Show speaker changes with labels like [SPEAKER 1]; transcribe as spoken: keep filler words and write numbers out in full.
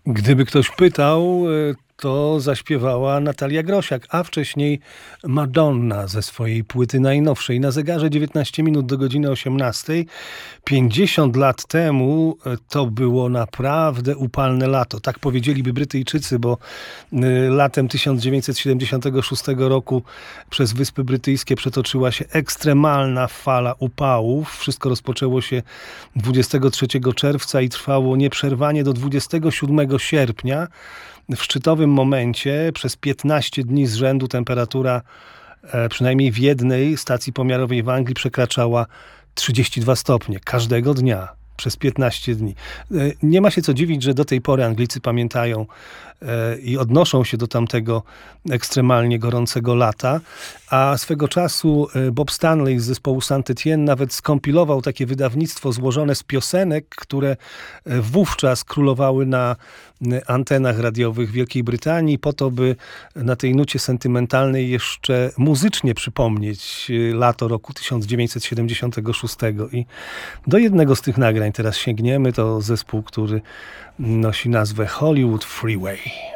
[SPEAKER 1] Gdyby ktoś pytał, to zaśpiewała Natalia Grosiak, a wcześniej Madonna ze swojej płyty najnowszej. Na zegarze dziewiętnaście minut do godziny osiemnastej. pięćdziesiąt lat temu to było naprawdę upalne lato. Tak powiedzieliby Brytyjczycy, bo latem tysiąc dziewięćset siedemdziesiątego szóstego roku przez Wyspy Brytyjskie przetoczyła się ekstremalna fala upałów. Wszystko rozpoczęło się dwudziestego trzeciego czerwca i trwało nieprzerwanie do dwudziestego siódmego sierpnia. W szczytowym momencie przez piętnaście dni z rzędu temperatura przynajmniej w jednej stacji pomiarowej w Anglii przekraczała trzydzieści dwa stopnie każdego dnia przez piętnaście dni. Nie ma się co dziwić, że do tej pory Anglicy pamiętają i odnoszą się do tamtego ekstremalnie gorącego lata, a swego czasu Bob Stanley z zespołu Saint Etienne nawet skompilował takie wydawnictwo złożone z piosenek, które wówczas królowały na antenach radiowych Wielkiej Brytanii, po to, by na tej nucie sentymentalnej jeszcze muzycznie przypomnieć lato roku tysiąc dziewięćset siedemdziesiątego szóstego. I do jednego z tych nagrań teraz sięgniemy. To zespół, który nosi nazwę Hollywood Freeway.